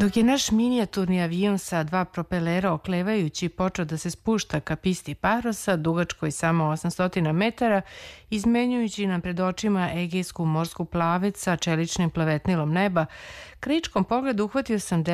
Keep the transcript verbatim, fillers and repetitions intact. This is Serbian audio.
Dok je naš minijaturni avion sa dva propelera oklevajući počeo da se spušta ka pisti Parosa, dugačkoj samo osamsto metara, izmenjujući nam pred očima egejsku morsku plavec sa čeličnim plavetnilom neba, kritičkom pogledu uhvatio sam